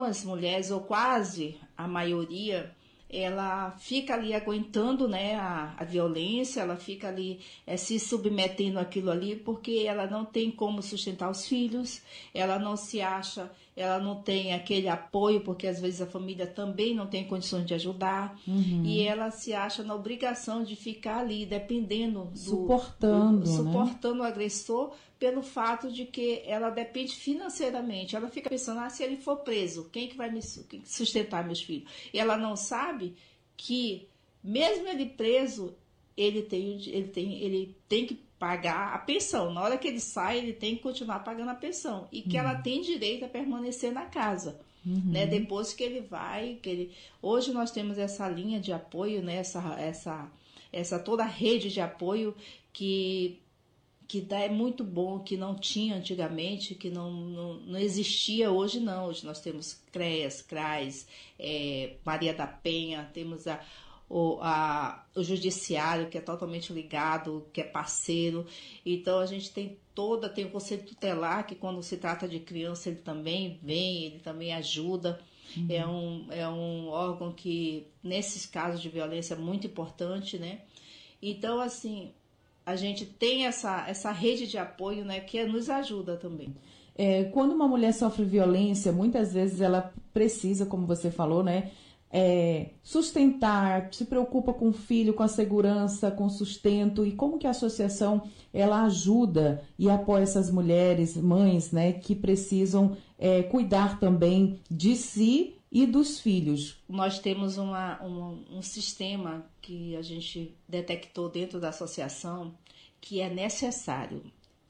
algumas mulheres, ou quase a maioria, ela fica ali aguentando, né, a violência, ela fica ali se submetendo àquilo ali, porque ela não tem como sustentar os filhos, ela não se acha, ela não tem aquele apoio, porque às vezes a família também não tem condições de ajudar, e ela se acha na obrigação de ficar ali, dependendo suportando o agressor, pelo fato de que ela depende financeiramente. Ela fica pensando, se ele for preso, quem que vai me sustentar meus filhos? E ela não sabe que, mesmo ele preso, ele tem que pagar a pensão. Na hora que ele sai, ele tem que continuar pagando a pensão. E que ela tem direito a permanecer na casa. Né? Depois que ele vai... Hoje nós temos essa linha de apoio, né? essa toda a rede de apoio que é muito bom, que não tinha antigamente, que não existia hoje não. Hoje nós temos CREAS, CRAS, Maria da Penha, temos o judiciário, que é totalmente ligado, que é parceiro. Então a gente tem o Conselho Tutelar, que quando se trata de criança ele também vem, ele também ajuda. É um órgão que, nesses casos de violência, é muito importante, né? Então, assim, a gente tem essa rede de apoio, né, que nos ajuda também. Quando uma mulher sofre violência, muitas vezes ela precisa, como você falou, né, sustentar, se preocupa com o filho, com a segurança, com o sustento. E como que a associação ela ajuda e apoia essas mulheres, mães, né, que precisam cuidar também de si e dos filhos? Nós temos um sistema que a gente detectou dentro da associação que é necessário.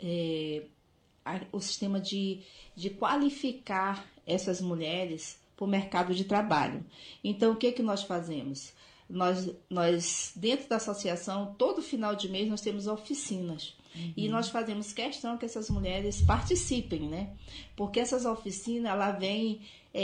O sistema de qualificar essas mulheres para o mercado de trabalho. Então, o que nós fazemos? Nós, dentro da associação, todo final de mês nós temos oficinas. E nós fazemos questão que essas mulheres participem, né? Porque essas oficinas, ela vem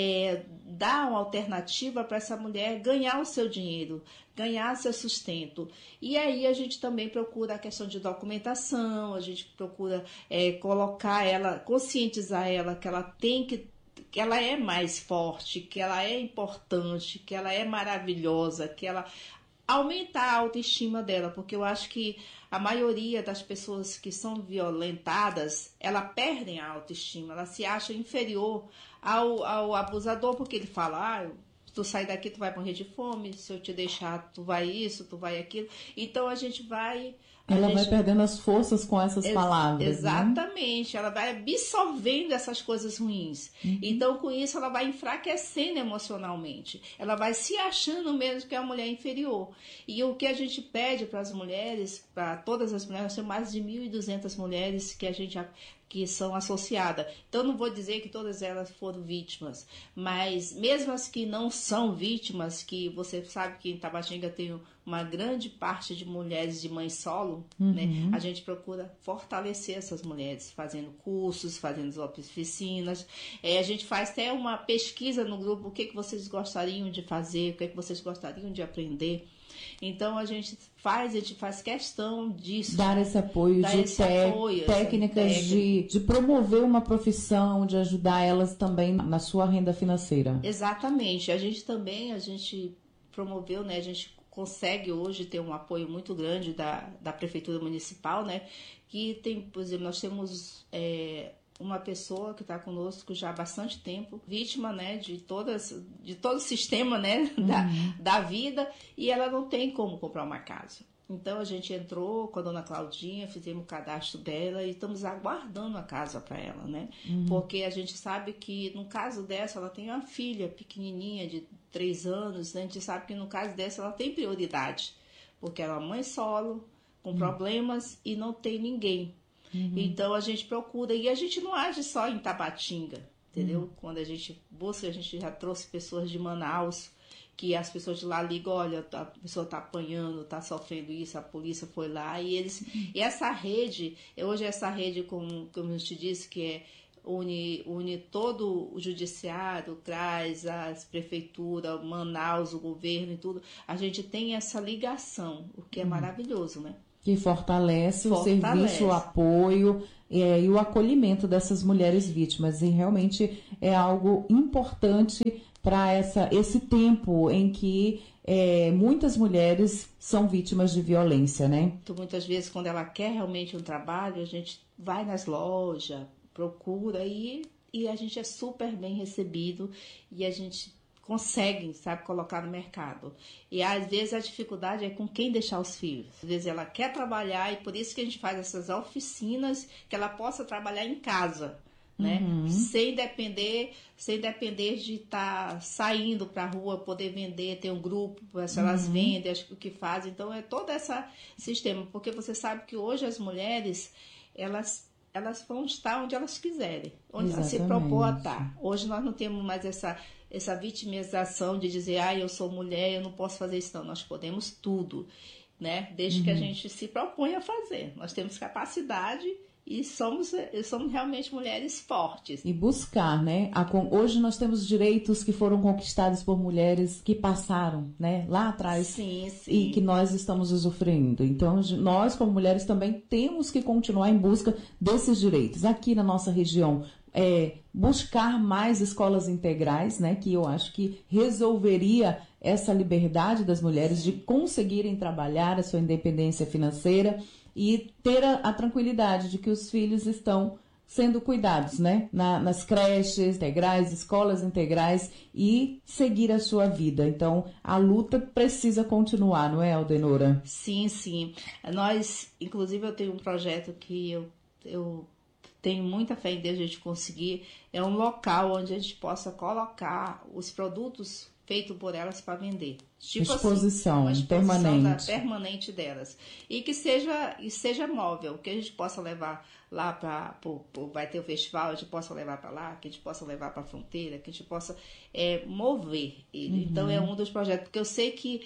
dar uma alternativa para essa mulher ganhar o seu dinheiro, ganhar seu sustento. E aí a gente também procura a questão de documentação, a gente procura colocar ela, conscientizar ela que ela tem que ela é mais forte, que ela é importante, que ela é maravilhosa, que ela aumentar a autoestima dela, porque eu acho que a maioria das pessoas que são violentadas, ela perdem a autoestima, ela se acha inferior ao abusador, porque ele fala, tu sai daqui, tu vai morrer de fome, se eu te deixar, tu vai isso, tu vai aquilo. Então a gente vai... Ela vai perdendo as forças com essas palavras. Exatamente, né? Ela vai absorvendo essas coisas ruins. Então, com isso, ela vai enfraquecendo emocionalmente. Ela vai se achando mesmo que é uma mulher inferior. E o que a gente pede para as mulheres, para todas as mulheres, nós temos mais de 1.200 mulheres que são associadas. Então, não vou dizer que todas elas foram vítimas, mas mesmo as que não são vítimas, que você sabe que em Tabatinga tem uma grande parte de mulheres de mãe solo, né? A gente procura fortalecer essas mulheres, fazendo cursos, fazendo oficinas. A gente faz até uma pesquisa no grupo, o que vocês gostariam de fazer, o que vocês gostariam de aprender. Então a gente faz questão disso. Dar esse apoio, técnicas de promover uma profissão, de ajudar elas também na sua renda financeira. Exatamente. A gente promoveu, né? A gente consegue hoje ter um apoio muito grande da Prefeitura Municipal, né? Que tem, por exemplo, nós temos uma pessoa que está conosco já há bastante tempo, vítima, né, de todo o sistema, né, da vida, e ela não tem como comprar uma casa. Então a gente entrou com a dona Claudinha, fizemos o cadastro dela e estamos aguardando a casa para ela, né? Porque a gente sabe que no caso dessa ela tem uma filha pequenininha de 3 anos, né? A gente sabe que no caso dessa ela tem prioridade, porque ela é uma mãe solo, com problemas e não tem ninguém. Então a gente procura, e a gente não age só em Tabatinga, entendeu? Quando a gente busca, a gente já trouxe pessoas de Manaus, que as pessoas de lá ligam, olha, a pessoa está apanhando, está sofrendo isso, a polícia foi lá, e essa rede, hoje essa rede, como eu te disse, que une todo o judiciário, traz as prefeituras, Manaus, o governo e tudo, a gente tem essa ligação, o que é maravilhoso, né? Que fortalece o Fortalece. serviço, o apoio e o acolhimento dessas mulheres vítimas. E realmente é algo importante para esse tempo em que muitas mulheres são vítimas de violência, né? Então, muitas vezes, quando ela quer realmente um trabalho, a gente vai nas lojas, procura e a gente é super bem recebido e a gente consegue, sabe, colocar no mercado. E às vezes a dificuldade é com quem deixar os filhos. Às vezes ela quer trabalhar e por isso que a gente faz essas oficinas que ela possa trabalhar em casa, né? Sem depender de estar saindo para a rua, poder vender, ter um grupo, se elas vendem, o que fazem. Então é todo esse sistema, porque você sabe que hoje as mulheres, elas vão estar onde elas quiserem, onde elas se propõem a estar. Hoje nós não temos mais essa vitimização de dizer, eu sou mulher, eu não posso fazer isso. Não, nós podemos tudo, né? Desde que a gente se propõe a fazer. Nós temos capacidade e somos realmente mulheres fortes. E buscar, né? Hoje nós temos direitos que foram conquistados por mulheres que passaram, né? Lá atrás. Sim. E que nós estamos usufruindo. Então, nós, como mulheres, também temos que continuar em busca desses direitos. Aqui na nossa região, buscar mais escolas integrais, né? Que eu acho que resolveria essa liberdade das mulheres de conseguirem trabalhar a sua independência financeira e ter a tranquilidade de que os filhos estão sendo cuidados, né? Nas creches integrais, escolas integrais e seguir a sua vida. Então, a luta precisa continuar, não é, Aldenora? Sim. Inclusive, eu tenho um projeto que eu tenho muita fé em Deus de a gente conseguir. É um local onde a gente possa colocar os produtos feito por elas para vender. Tipo exposição, assim, uma permanente. Permanente delas. E que seja móvel, que a gente possa levar lá para... Vai ter o festival, a gente possa levar para lá, que a gente possa levar para a fronteira, que a gente possa mover ele. Então, é um dos projetos, porque eu sei que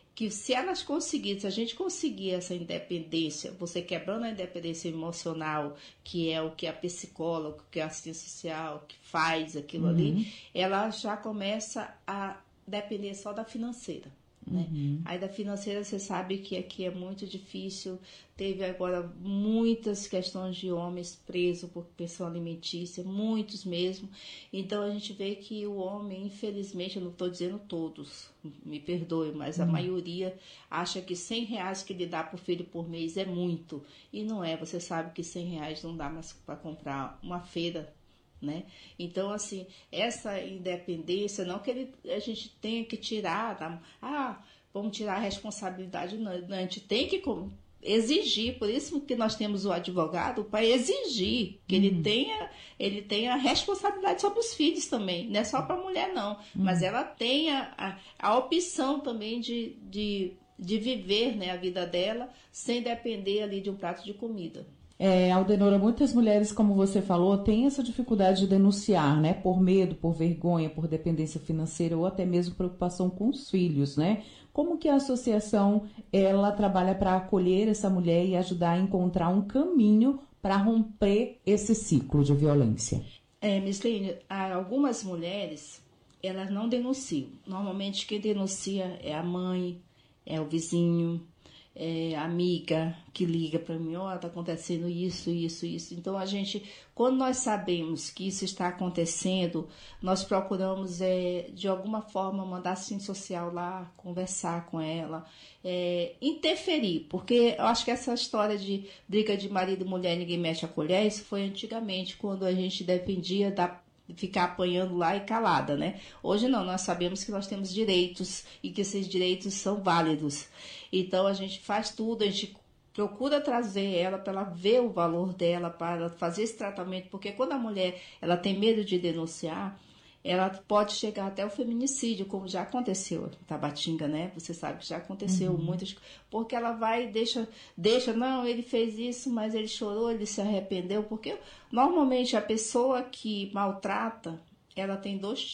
se elas conseguirem, se a gente conseguir essa independência, você quebrando a independência emocional, que é o que a psicóloga, que é a assistente social, que faz aquilo ali, ela já começa a depender só da financeira. Né? Aí da financeira você sabe que aqui é muito difícil. Teve agora muitas questões de homens presos por pensão alimentícia, muitos mesmo. Então a gente vê que o homem, infelizmente, eu não estou dizendo todos, me perdoe, mas a maioria acha que R$100 que ele dá por filho por mês é muito. E não é, você sabe que R$100 não dá mais para comprar uma feira. Né? Então, assim, essa independência, não que a gente tenha que tirar, vamos tirar a responsabilidade, não, a gente tem que exigir, por isso que nós temos o advogado, para exigir que ele tenha responsabilidade sobre os filhos também, não é só para a mulher não, mas ela tenha a opção também de viver, né, a vida dela sem depender ali de um prato de comida. Aldenora, muitas mulheres, como você falou, têm essa dificuldade de denunciar, né? Por medo, por vergonha, por dependência financeira ou até mesmo preocupação com os filhos, né? Como que a associação, ela trabalha para acolher essa mulher e ajudar a encontrar um caminho para romper esse ciclo de violência? Mislene, algumas mulheres, elas não denunciam. Normalmente quem denuncia é a mãe, é o vizinho, a amiga que liga para mim, tá acontecendo isso. Então, quando nós sabemos que isso está acontecendo, nós procuramos, de alguma forma, mandar assistente social lá, conversar com ela, interferir, porque eu acho que essa história de briga de marido e mulher, ninguém mexe a colher, isso foi antigamente, quando a gente defendia ficar apanhando lá e calada, né? Hoje não, nós sabemos que nós temos direitos e que esses direitos são válidos. Então, a gente faz tudo, a gente procura trazer ela para ela ver o valor dela, para fazer esse tratamento, porque quando a mulher ela tem medo de denunciar, ela pode chegar até o feminicídio, como já aconteceu em Tabatinga, né? Você sabe que já aconteceu muitas, porque ela vai deixa, não, ele fez isso, mas ele chorou, ele se arrependeu, porque normalmente a pessoa que maltrata, ela tem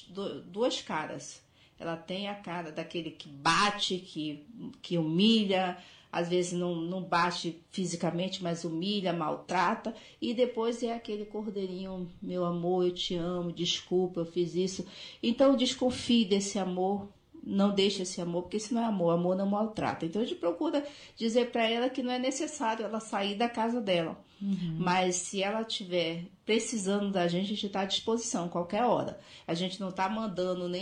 duas caras. Ela tem a cara daquele que bate, que humilha, às vezes não bate fisicamente, mas humilha, maltrata, e depois é aquele cordeirinho, meu amor, eu te amo, desculpa, eu fiz isso. Então, desconfie desse amor, não deixe esse amor, porque isso não é amor, amor não maltrata. Então a gente procura dizer para ela que não é necessário ela sair da casa dela. Mas se ela estiver precisando da gente está à disposição, qualquer hora. A gente não está mandando nem